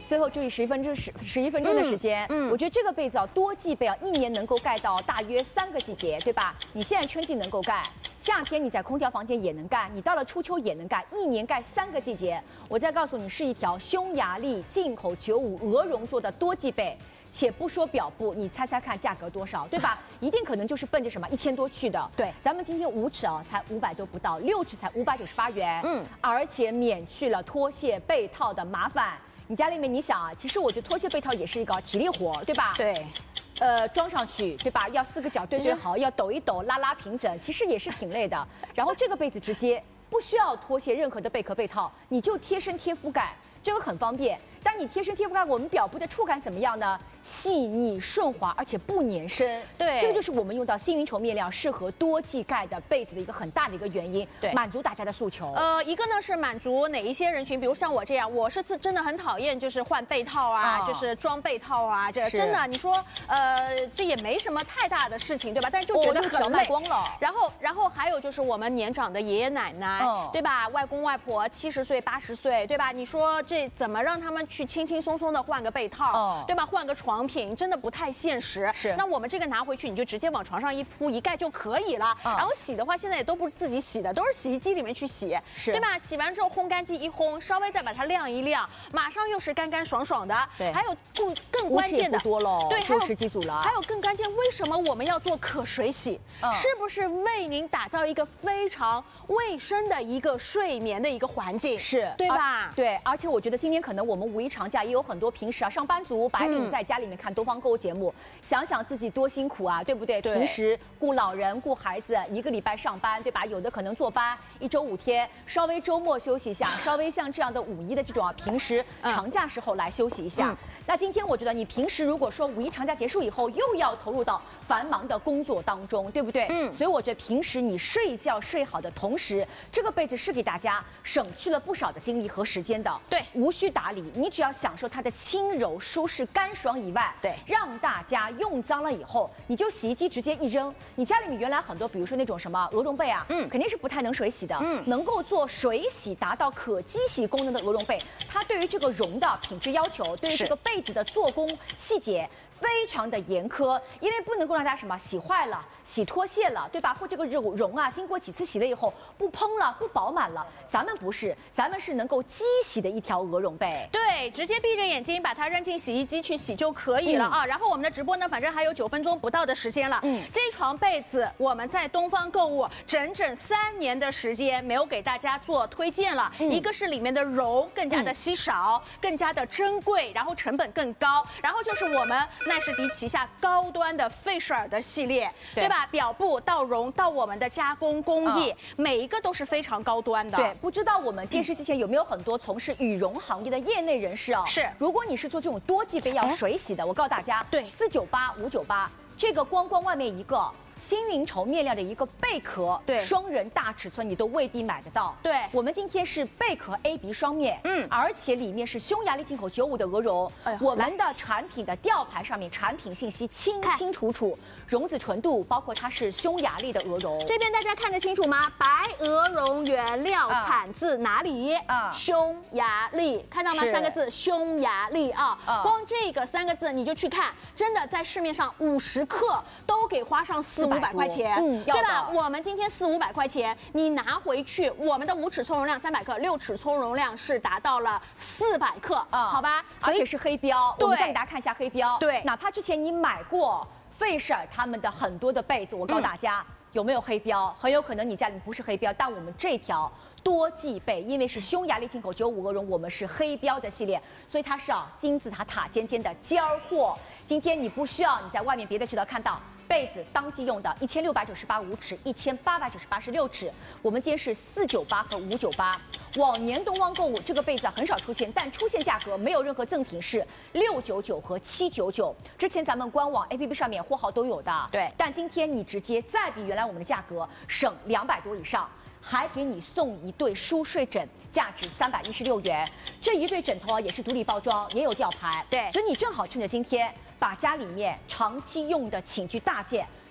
最后注意11分钟的时间。我觉得这个被子啊，多季被啊，一年能够盖到大约3个季节，对吧？你现在春季能够盖，夏天你在空调房间也能盖，你到了初秋也能盖，一年盖3个季节。我再告诉你，是一条匈牙利进口95鹅绒做的多季被。且不说表布，你猜猜看价格多少，对吧？一定可能就是奔着什么1000多去的。对，咱们今天5尺啊，才500多不到，6尺才598元。而且免去了脱卸被套的麻烦。你家里面你想啊，其实我觉得脱卸被套也是一个体力活，对吧？对。装上去，对吧？要4个角对好，要抖一抖，拉平整，其实也是挺累的。然后这个被子直接不需要脱卸任何的贝壳被套，你就贴身贴肤感，这个很方便。当你贴身贴肤感，我们表布的触感怎么样呢？细腻顺滑，而且不粘身。对，这个就是我们用到星云绸面料适合多季盖的被子的一个很大的一个原因。对，满足大家的诉求。 一个呢是满足哪一些人群，比如像我这样，我是真的很讨厌就是换被套啊，就是装被套啊，这真的你说这也没什么太大的事情，对吧？但是就觉得很累。 光了。 然后还有就是我们年长的爷爷奶奶，对吧？外公外婆70岁80岁，对吧？你说这怎么让他们去轻轻松松的换个被套，对吧？换个床品，真的不太现实。是，那我们这个拿回去，你就直接往床上一铺一盖就可以了。然后洗的话，现在也都不是自己洗的，都是洗衣机里面去洗，对吧？洗完之后烘干机一烘，稍微再把它晾一晾，马上又是干干爽爽的。对，还有更关键的多喽，对，还有10几组了。 还有更关键，为什么我们要做可水洗？是不是为您打造一个非常卫生的一个睡眠的一个环境？是，对吧？ 对，而且我觉得今天可能我们5一长假也有很多平时啊上班族白领在家里面看东方购物节目，想想自己多辛苦啊，对不对？平时顾老人顾孩子，1个礼拜上班，对吧？有的可能坐班，1周5天，稍微周末休息一下，稍微像这样的5一的这种啊平时长假时候来休息一下。那今天我觉得你平时如果说5一长假结束以后又要投入到繁忙的工作当中，对不对？所以我觉得平时你睡觉睡好的同时，这个被子是给大家省去了不少的精力和时间的。对，无需打理，你只要享受它的轻柔、舒适、干爽以外，对，让大家用脏了以后，你就洗衣机直接一扔。你家里面原来很多，比如说那种什么鹅绒被啊，肯定是不太能水洗的。能够做水洗达到可机洗功能的鹅绒被，它对于这个绒的品质要求，对于这个被子的做工细节非常的严苛，因为不能够让它什么洗坏了、洗脱屑了，对吧？或这个绒啊，经过几次洗了以后不蓬了、不饱满了。咱们不是，咱们是能够机洗的一条鹅绒被。 对，直接闭着眼睛把它扔进洗衣机去洗就可以了啊。然后我们的直播呢，反正还有9分钟不到的时间了。这床被子我们在东方购物整整3年的时间没有给大家做推荐了。一个是里面的绒更加的稀少，更加的珍贵，然后成本更高。然后就是我们奈士迪旗下高端的费舍尔的系列，对吧？表布到绒到我们的加工工艺，每一个都是非常高端的。 对，不知道我们电视机前有没有很多从事羽绒行业的业内人士啊？是，如果你是做这种多季被要水洗的，我告诉大家，对，498、598，这个光外面一个。星云绸面料的一个贝壳，对，双人大尺寸你都未必买得到。对，我们今天是贝壳 A B 双面，而且里面是匈牙利进口95的鹅绒。我们的产品的吊牌上面产品信息清清楚楚，绒子纯度，包括它是匈牙利的鹅绒。 这边大家看得清楚吗？白鹅绒原料产自哪里？匈牙利，看到吗？3个字，匈牙利啊！光这个3个字你就去看，真的在市面上50克都给花上400-500块钱，对吧？我们今天400-500块钱，你拿回去，我们的5尺葱容量300克，6尺葱容量是达到了400克，好吧？ 而且是黑标，我们再给大家看一下黑标。对，哪怕之前你买过费舍尔他们的很多的被子，我告诉大家有没有黑标，很有可能你家里不是黑标，但我们这条多季被，因为是匈牙利进口95鹅绒，我们是黑标的系列，所以它是金字塔塔尖尖的尖货。今天你不需要你在外面别的渠道看到。被子当季用的1698 5尺，1898是6尺。我们今天是498和598。往年东方购物这个被子很少出现，但出现价格没有任何赠品是699和799。之前咱们官网 APP 上面货号都有的，对。但今天你直接再比原来我们的价格省200多以上。还给你送一对舒睡枕，价值316元。这一对枕头也是独立包装，也有吊牌。对，所以你正好趁着今天，把家里面长期用的寝具大件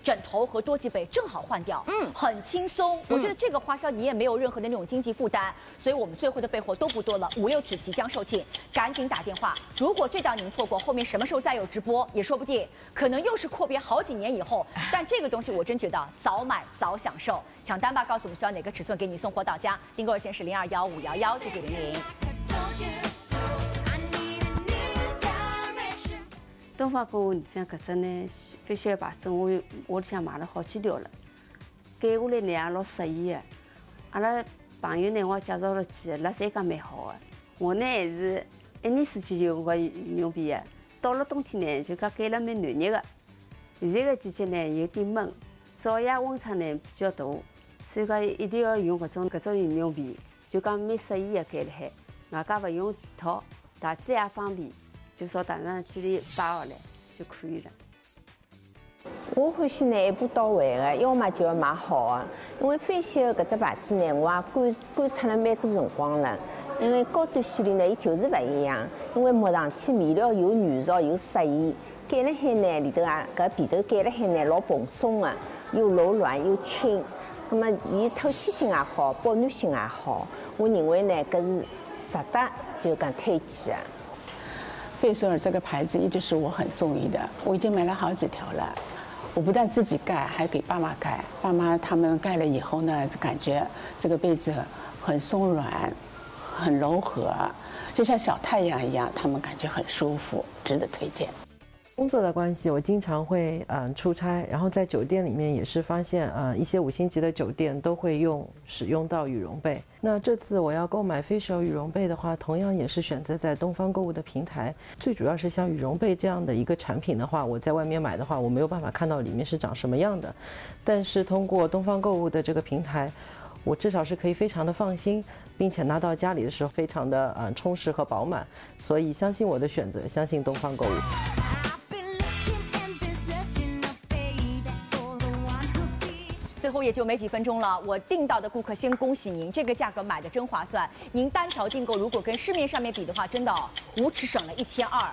枕头和多吉被正好换掉，很轻松。我觉得这个花销你也没有任何的那种经济负担，所以我们最后的备货都不多了，5、6指即将售罄，赶紧打电话。如果这档您错过，后面什么时候再有直播也说不定，可能又是阔别好几年以后。但这个东西我真觉得早买早享受，抢单吧，告诉我们需要哪个尺寸给你送货到家，订购热线是021511，谢谢玲玲。 东方购物里向搿只呢飞雪牌子，我屋里向买了好几条了，改下来呢也老适意的。阿拉朋友呢，我介绍了几个，拉侪讲蛮好的。我呢还是1年4季就用过羽绒被的，到了冬天呢就讲改了蛮暖热的。现在个季节呢有点闷，早夜温差呢比较大，所以讲一定要用搿种羽绒被，就讲蛮适意的改了海，外加勿用被套，汏起来也方便。就少打上几粒摆下来就可以了。 我欢喜呢一步到位的，要么就要买好的。因为飞雪搿只牌子呢，我也观察了蛮多辰光了。因为高端系列呢，伊就是勿一样。因为摸上去面料又软熟又适宜，盖了海呢里头啊搿被头盖了海呢老蓬松的，又柔软又轻。那么伊透气性也好，保暖性也好，我认为呢搿是值得就讲推荐的。 贝索尔这个牌子一直是我很中意的，我已经买了好几条了。我不但自己盖，还给爸妈盖。爸妈他们盖了以后呢，就感觉这个被子很松软，很柔和，就像小太阳一样，他们感觉很舒服，值得推荐。 工作的关系，我经常会出差，然后在酒店里面也是发现一些5星级的酒店都会使用到羽绒被。那这次我要购买Fisher羽绒被的话，同样也是选择在东方购物的平台。最主要是像羽绒被这样的一个产品的话，我在外面买的话，我没有办法看到里面是长什么样的。但是通过东方购物的这个平台，我至少是可以非常的放心，并且拿到家里的时候非常的充实和饱满。所以相信我的选择，相信东方购物。 最后也就没几分钟了，我订到的顾客先恭喜您，这个价格买的真划算。您单条订购如果跟市面上面比的话，真的无耻省了1200。